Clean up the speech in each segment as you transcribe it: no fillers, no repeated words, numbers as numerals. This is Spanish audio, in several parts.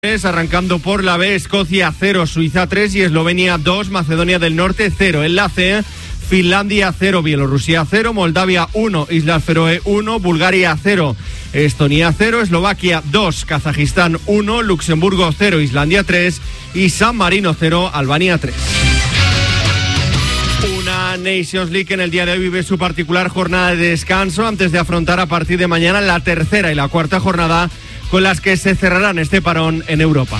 Arrancando por la B, Escocia 0, Suiza 3 y Eslovenia 2, Macedonia del Norte 0. En la C, Finlandia 0, Bielorrusia 0, Moldavia 1, Islas Feroe 1, Bulgaria 0, Estonia 0, Eslovaquia 2, Kazajistán 1, Luxemburgo 0, Islandia 3 y San Marino 0, Albania 3. Una Nations League en el día de hoy vive su particular jornada de descanso antes de afrontar a partir de mañana la tercera y la cuarta jornada con las que se cerrarán este parón en Europa.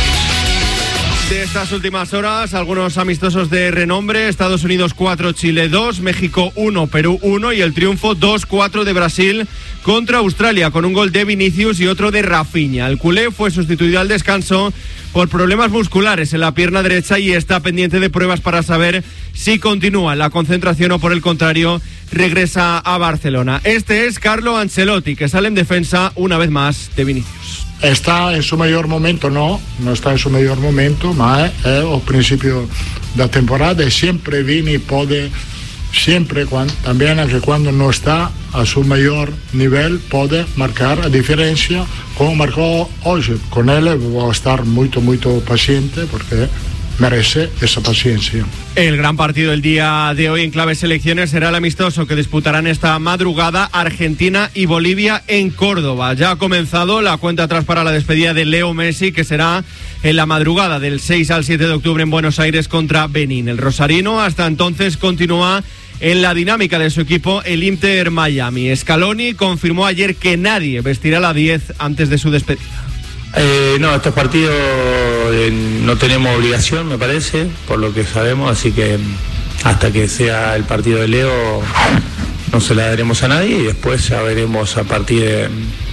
De estas últimas horas, algunos amistosos de renombre: Estados Unidos 4, Chile 2, México 1, Perú 1 y el triunfo 2-4 de Brasil contra Australia con un gol de Vinicius y otro de Rafinha. El culé fue sustituido al descanso por problemas musculares en la pierna derecha y está pendiente de pruebas para saber si continúa en la concentración o por el contrario regresa a Barcelona. Este es Carlo Ancelotti, que sale en defensa una vez más de Vinicius. Está en su mejor momento, no está en su mejor momento, ma è al principio da temporada e sempre Vini puede, siempre, también anche quando no está a su mejor nivel, puede marcar a diferencia como marcó hoy. Con él voy a estar muy paciente porque merece esa paciencia. El gran partido del día de hoy en clave selecciones será el amistoso que disputarán esta madrugada Argentina y Bolivia en Córdoba. Ya ha comenzado la cuenta atrás para la despedida de Leo Messi, que será en la madrugada del 6 al 7 de octubre en Buenos Aires contra Benín. El rosarino hasta entonces continúa en la dinámica de su equipo, el Inter Miami. Scaloni confirmó ayer que nadie vestirá la 10 antes de su despedida. No, estos partidos no tenemos obligación, me parece, por lo que sabemos, así que hasta que sea el partido de Leo no se la daremos a nadie y después ya veremos a partir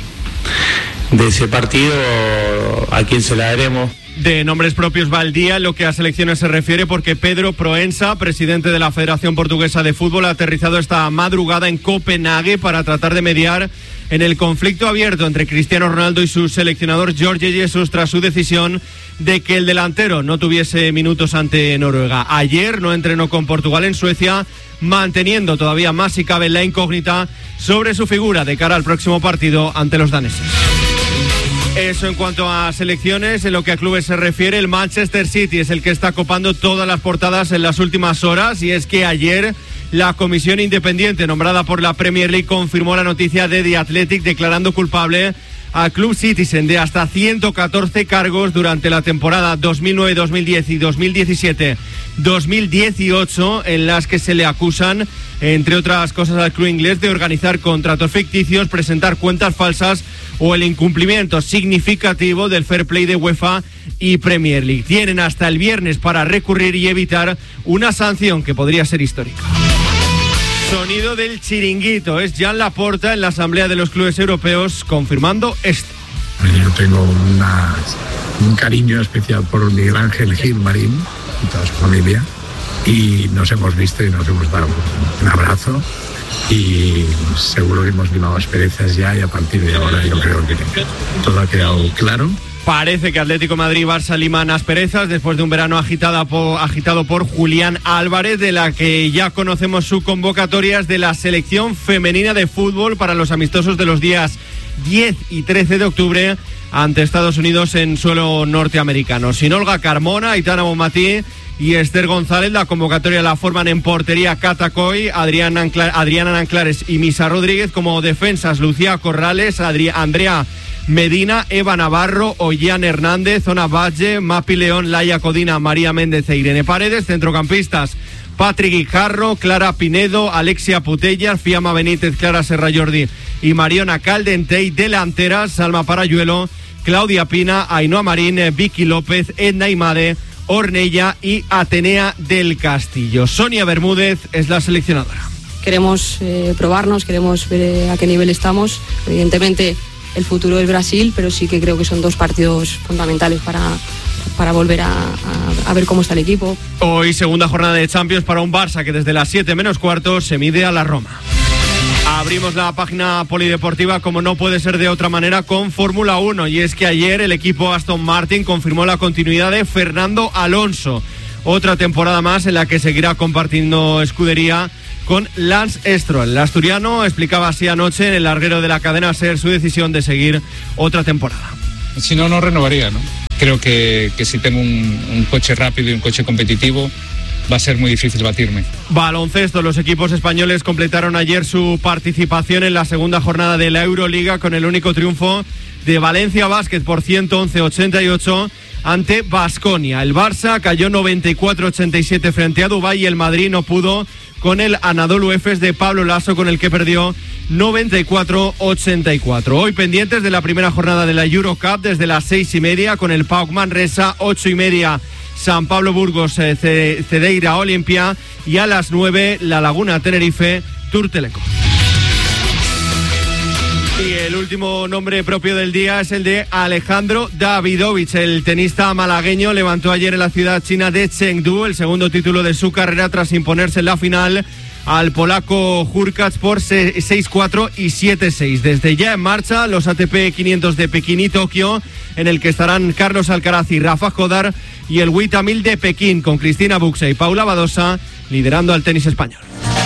de ese partido a quién se la daremos. De nombres propios va el día en lo que a selecciones se refiere, porque Pedro Proensa, presidente de la Federación Portuguesa de Fútbol, ha aterrizado esta madrugada en Copenhague para tratar de mediar en el conflicto abierto entre Cristiano Ronaldo y su seleccionador Jorge Jesus tras su decisión de que el delantero no tuviese minutos ante Noruega. Ayer no entrenó con Portugal en Suecia, manteniendo todavía más si cabe la incógnita sobre su figura de cara al próximo partido ante los daneses. Eso en cuanto a selecciones. En lo que a clubes se refiere, el Manchester City es el que está copando todas las portadas en las últimas horas, y es que ayer la comisión independiente nombrada por la Premier League confirmó la noticia de The Athletic declarando culpable al Club Citizen de hasta 114 cargos durante la temporada 2009-2010 y 2017-2018, en las que se le acusan, entre otras cosas, al club inglés de organizar contratos ficticios, presentar cuentas falsas o el incumplimiento significativo del fair play de UEFA y Premier League. Tienen hasta el viernes para recurrir y evitar una sanción que podría ser histórica. Sonido del chiringuito, es Joan Laporta en la Asamblea de los Clubes Europeos confirmando esto. Yo tengo un cariño especial por Miguel Ángel Gil Marín y toda su familia, y nos hemos visto y nos hemos dado un abrazo y seguro que hemos limado asperezas ya, y a partir de ahora yo creo que todo ha quedado claro. Parece que Atlético de Madrid y Barça liman asperezas después de un verano agitado por Julián Álvarez, de la que ya conocemos su convocatoria de la selección femenina de fútbol para los amistosos de los días 10 y 13 de octubre ante Estados Unidos en suelo norteamericano. Sin Olga Carmona, Aitana Bonmatí y Esther González, la convocatoria la forman en portería Cata Coy, Adriana Anclares y Misa Rodríguez. Como defensas, Lucía Corrales, Andrea Medina, Eva Navarro, Ollán Hernández, Ona Valle, Mapi León, Laia Codina, María Méndez e Irene Paredes. Centrocampistas, Patrick Guijarro, Clara Pinedo, Alexia Putellas, Fiamma Benítez, Clara Serra Jordi y Mariona Caldentey. Delanteras, Salma Parayuelo, Claudia Pina, Ainhoa Marín, Vicky López, Edna Imade, Ornella y Atenea del Castillo. Sonia Bermúdez es la seleccionadora. Queremos probarnos, queremos ver a qué nivel estamos. Evidentemente el futuro es Brasil, pero sí que creo que son dos partidos fundamentales para volver a ver cómo está el equipo. Hoy segunda jornada de Champions para un Barça que desde las 7 menos cuarto se mide a la Roma. Abrimos la página polideportiva, como no puede ser de otra manera, con Fórmula 1, y es que ayer el equipo Aston Martin confirmó la continuidad de Fernando Alonso, otra temporada más en la que seguirá compartiendo escudería con Lance Stroll. El asturiano explicaba así anoche en el larguero de la cadena SER su decisión de seguir otra temporada. Si no, no renovaría, ¿no? Creo que si tengo un coche rápido y un coche competitivo, va a ser muy difícil batirme. Baloncesto, los equipos españoles completaron ayer su participación en la segunda jornada de la Euroliga con el único triunfo de Valencia Basket por 111-88 ante Baskonia. El Barça cayó 94-87 frente a Dubái y el Madrid no pudo con el Anadolu Efes de Pablo Laso, con el que perdió 94-84. Hoy pendientes de la primera jornada de la Eurocup desde las 6:30 con el PAOK Manresa, 8:30 San Pablo Burgos, Cedeira Olimpia, y a las 9 La Laguna Tenerife Tour Teleco. Y el último nombre propio del día es el de Alejandro Davidovich. El tenista malagueño levantó ayer en la ciudad china de Chengdu el segundo título de su carrera tras imponerse en la final al polaco Hurkacz por 6-4 y 7-6. Desde ya en marcha los ATP 500 de Pekín y Tokio, en el que estarán Carlos Alcaraz y Rafa Jodar, y el WTA 1000 de Pekín, con Cristina Buxa y Paula Badosa liderando al tenis español.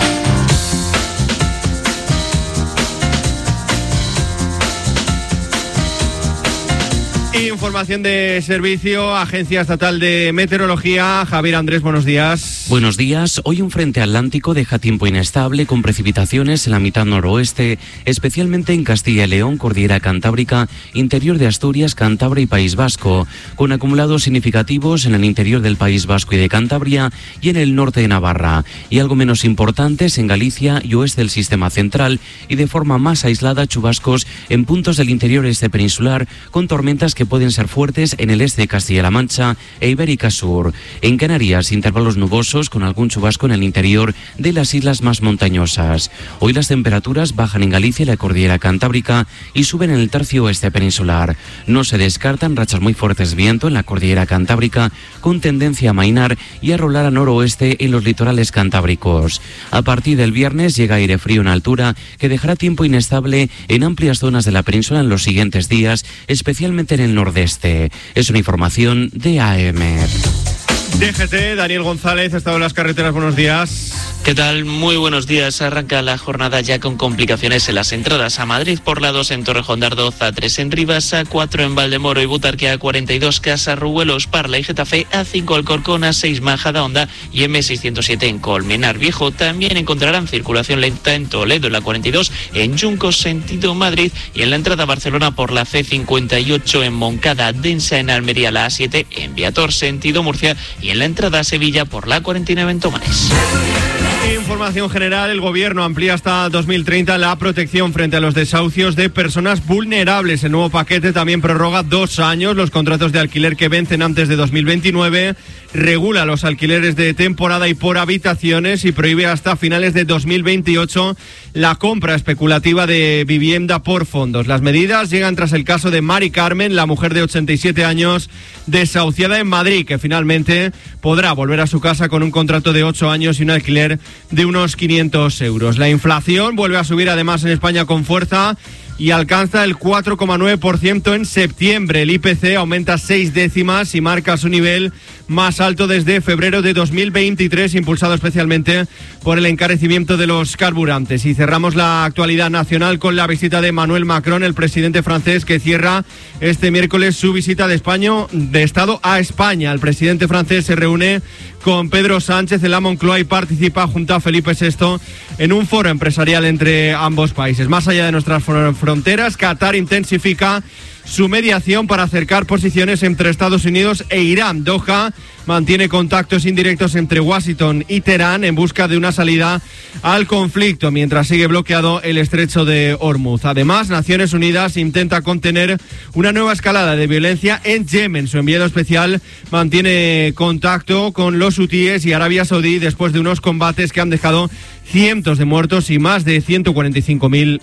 Información de servicio, Agencia Estatal de Meteorología. Javier Andrés, buenos días. Buenos días. Hoy un frente atlántico deja tiempo inestable con precipitaciones en la mitad noroeste, especialmente en Castilla y León, Cordillera Cantábrica, interior de Asturias, Cantabria y País Vasco, con acumulados significativos en el interior del País Vasco y de Cantabria y en el norte de Navarra, y algo menos importantes en Galicia y oeste del sistema central, y de forma más aislada chubascos en puntos del interior este peninsular, con tormentas que pueden ser fuertes en el este de Castilla-La Mancha e Ibérica Sur. En Canarias, intervalos nubosos con algún chubasco en el interior de las islas más montañosas. Hoy las temperaturas bajan en Galicia y la Cordillera Cantábrica y suben en el tercio oeste peninsular. No se descartan rachas muy fuertes de viento en la Cordillera Cantábrica, con tendencia a amainar y a rolar a noroeste en los litorales cantábricos. A partir del viernes llega aire frío en altura que dejará tiempo inestable en amplias zonas de la península en los siguientes días, especialmente en el nordeste. Es una información de AEMET. DGT, Daniel González, estado en las carreteras, buenos días. ¿Qué tal? Muy buenos días. Arranca la jornada ya con complicaciones en las entradas a Madrid por la 2 en Torrejón de Ardoz, A3 en Rivas, A4 en Valdemoro y Butarque, A42 Casa Ruelos, Parla y Getafe, A5 Alcorcón, A6 Majadahonda y M607 en Colmenar Viejo. También encontrarán circulación lenta en Toledo, en la 42, en Juncos sentido Madrid, y en la entrada a Barcelona por la C58 en Moncada, densa en Almería, la A7 en Viator sentido Murcia, y en la entrada a Sevilla por la 49 en Tomares. Información general, el Gobierno amplía hasta 2030 la protección frente a los desahucios de personas vulnerables. El nuevo paquete también prorroga 2 años los contratos de alquiler que vencen antes de 2029, regula los alquileres de temporada y por habitaciones y prohíbe hasta finales de 2028 la compra especulativa de vivienda por fondos. Las medidas llegan tras el caso de Mari Carmen, la mujer de 87 años desahuciada en Madrid, que finalmente podrá volver a su casa con un contrato de 8 años y un alquiler de unos 500 euros. La inflación vuelve a subir además en España con fuerza y alcanza el 4,9% en septiembre. El IPC aumenta 6 décimas y marca su nivel más alto desde febrero de 2023, impulsado especialmente por el encarecimiento de los carburantes. Y cerramos la actualidad nacional con la visita de Emmanuel Macron, el presidente francés, que cierra este miércoles su visita de Estado a España. El presidente francés se reúne con Pedro Sánchez en la Moncloa y participa junto a Felipe VI en un foro empresarial entre ambos países. Más allá de nuestras fronteras, Qatar intensifica su mediación para acercar posiciones entre Estados Unidos e Irán. Doha mantiene contactos indirectos entre Washington y Teherán en busca de una salida al conflicto, mientras sigue bloqueado el estrecho de Hormuz. Además, Naciones Unidas intenta contener una nueva escalada de violencia en Yemen. Su enviado especial mantiene contacto con los hutíes y Arabia Saudí después de unos combates que han dejado cientos de muertos y más de 145.000